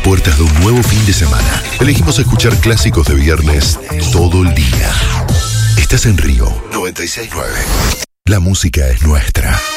puertas de un nuevo fin de semana. Elegimos escuchar clásicos de viernes todo el día. Estás en Río 96.9. La música es nuestra.